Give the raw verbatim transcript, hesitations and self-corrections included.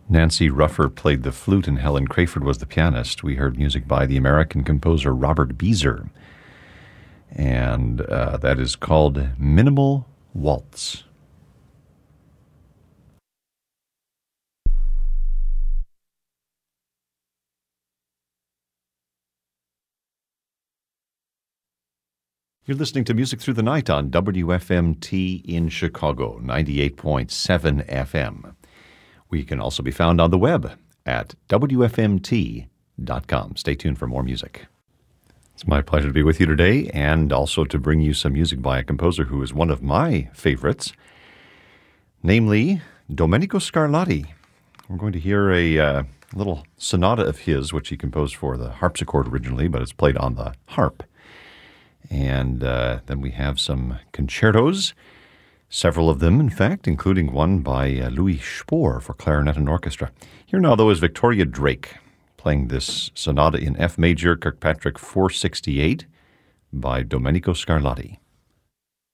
Nancy Ruffer played the flute and Helen Crayford was the pianist. We heard music by the American composer Robert Beezer, and uh, that is called Minimal Waltz. You're listening to Music Through the Night on W F M T in Chicago, ninety-eight point seven F M. We can also be found on the web at W F M T dot com. Stay tuned for more music. It's my pleasure to be with you today and also to bring you some music by a composer who is one of my favorites, namely Domenico Scarlatti. We're going to hear a uh, little sonata of his, which he composed for the harpsichord originally, but it's played on the harp. And uh, then we have some concertos, several of them, in fact, including one by uh, Louis Spohr for clarinet and orchestra. Here now, though, is Victoria Drake playing this sonata in F major, Kirkpatrick four sixty-eight by Domenico Scarlatti.